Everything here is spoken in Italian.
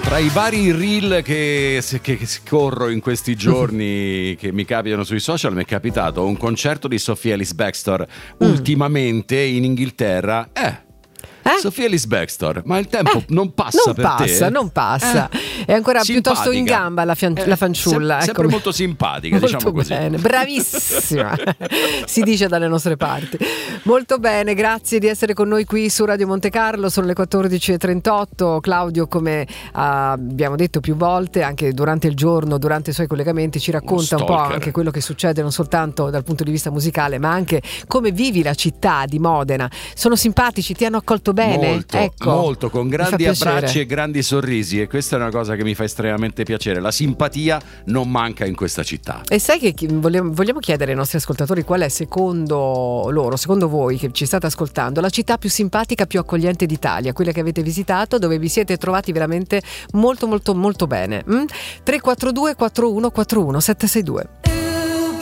Tra i vari reel che scorro in questi giorni che mi capitano sui social, mi è capitato un concerto di Sophia Ellis Bextor ultimamente in Inghilterra. Sophia Ellis Bextor, ma il tempo non passa per te? Non passa. È ancora simpatica. Piuttosto in gamba la fanciulla. Sempre molto simpatica, molto diciamo così. Bene, bravissima, si dice dalle nostre parti. Molto bene, grazie di essere con noi qui su Radio Monte Carlo. Sono le 14.38. Claudio, come abbiamo detto più volte, anche durante il giorno, durante i suoi collegamenti, ci racconta un po' anche quello che succede non soltanto dal punto di vista musicale, ma anche come vivi la città di Modena. Sono simpatici, ti hanno accolto bene? Molto, con grandi abbracci e grandi sorrisi, e questa è una cosa che mi fa estremamente piacere. La simpatia non manca in questa città. E sai che vogliamo chiedere ai nostri ascoltatori qual è, secondo loro, secondo voi che ci state ascoltando, la città più simpatica, più accogliente d'Italia, quella che avete visitato, dove vi siete trovati veramente molto molto molto bene. 342 4141 762.